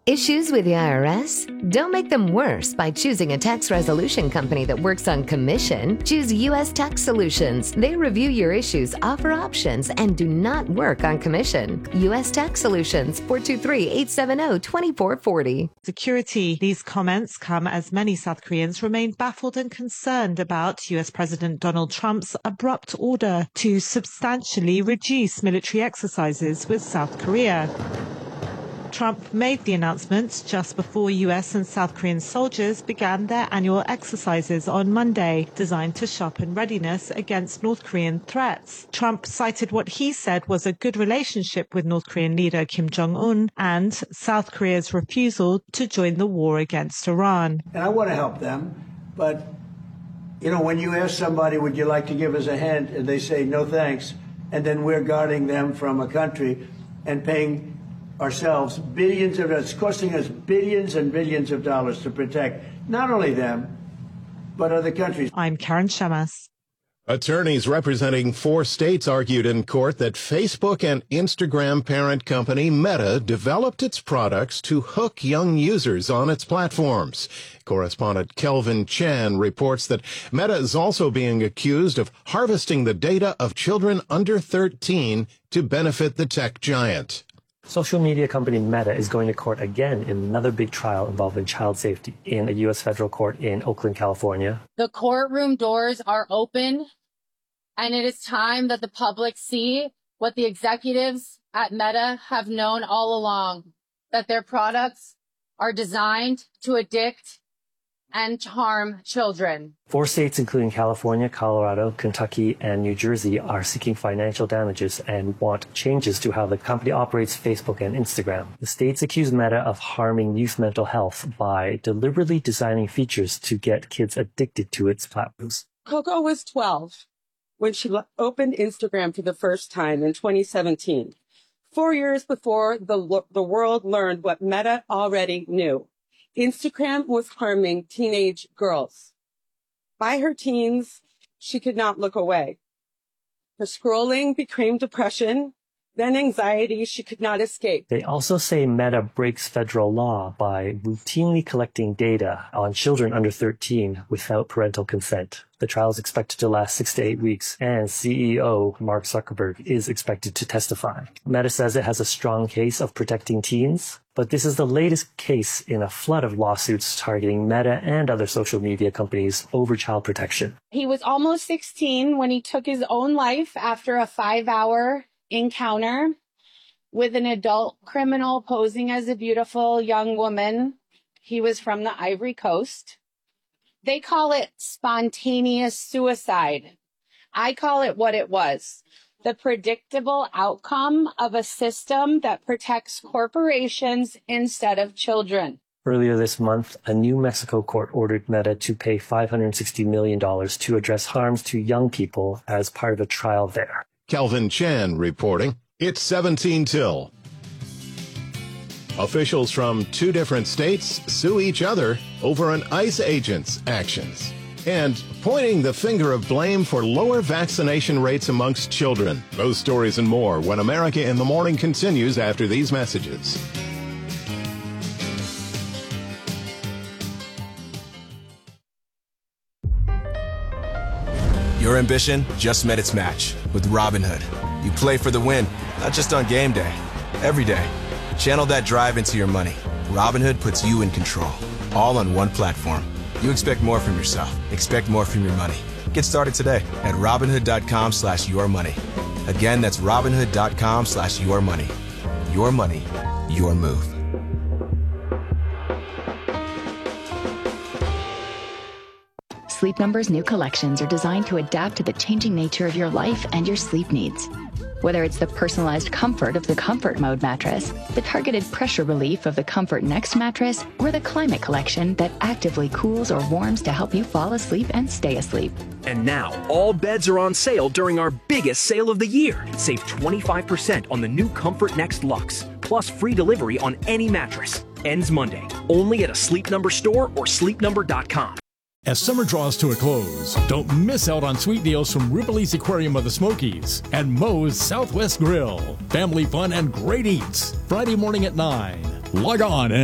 Issues with the IRS? Don't make them worse by choosing a tax resolution company that works on commission. Choose U.S. Tax Solutions. They review your issues, offer options, and do not work on commission. U.S. Tax Solutions, 423-870-2440. Security. These comments come as many South Koreans remain baffled and concerned about U.S. President Donald Trump's abrupt order to substantially reduce military exercises with South Korea. Trump made the announcement just before U.S. and South Korean soldiers began their annual exercises on Monday, designed to sharpen readiness against North Korean threats. Trump cited what he said was a good relationship with North Korean leader Kim Jong-un and South Korea's refusal to join the war against Iran. And I want to help them, but, when you ask somebody, would you like to give us a hand, and they say, no thanks, and then we're guarding them from a country and paying ourselves it's costing us billions and billions of dollars to protect not only them, but other countries. I'm Karen Shamas. Attorneys representing 4 states argued in court that Facebook and Instagram parent company Meta developed its products to hook young users on its platforms. Correspondent Kelvin Chan reports that Meta is also being accused of harvesting the data of children under 13 to benefit the tech giant. Social media company Meta is going to court again in another big trial involving child safety in a U.S. federal court in Oakland, California. The courtroom doors are open, and it is time that the public see what the executives at Meta have known all along, that their products are designed to addict and to harm children. 4 states, including California, Colorado, Kentucky, and New Jersey, are seeking financial damages and want changes to how the company operates Facebook and Instagram. The states accuse Meta of harming youth mental health by deliberately designing features to get kids addicted to its platforms. Coco was 12 when she opened Instagram for the first time in 2017, 4 years before the world learned what Meta already knew. Instagram was harming teenage girls. By her teens, she could not look away. Her scrolling became depression, then anxiety she could not escape. They also say Meta breaks federal law by routinely collecting data on children under 13 without parental consent. The trial is expected to last 6 to 8 weeks, and CEO Mark Zuckerberg is expected to testify. Meta says it has a strong case of protecting teens, but this is the latest case in a flood of lawsuits targeting Meta and other social media companies over child protection. He was almost 16 when he took his own life after a 5-hour encounter with an adult criminal posing as a beautiful young woman. He was from the Ivory Coast. They call it spontaneous suicide. I call it what it was: the predictable outcome of a system that protects corporations instead of children. Earlier this month, a New Mexico court ordered Meta to pay $560 million to address harms to young people as part of a trial there. Kelvin Chan reporting. It's 17 till. Officials from 2 different states sue each other over an ICE agent's actions and pointing the finger of blame for lower vaccination rates amongst children. Those stories and more when America in the Morning continues after these messages. Your ambition just met its match with Robinhood. You play for the win, not just on game day, every day. Channel that drive into your money. Robinhood puts you in control, all on one platform. You expect more from yourself. Expect more from your money. Get started today at Robinhood.com/yourmoney. Again, that's Robinhood.com/yourmoney. Your money, your move. Sleep Number's new collections are designed to adapt to the changing nature of your life and your sleep needs. Whether it's the personalized comfort of the Comfort Mode mattress, the targeted pressure relief of the Comfort Next mattress, or the Climate Collection that actively cools or warms to help you fall asleep and stay asleep. And now, all beds are on sale during our biggest sale of the year. Save 25% on the new Comfort Next Luxe, plus free delivery on any mattress. Ends Monday, only at a Sleep Number store or sleepnumber.com. As summer draws to a close, don't miss out on sweet deals from Ripley's Aquarium of the Smokies and Moe's Southwest Grill. Family fun and great eats. Friday morning at 9. Log on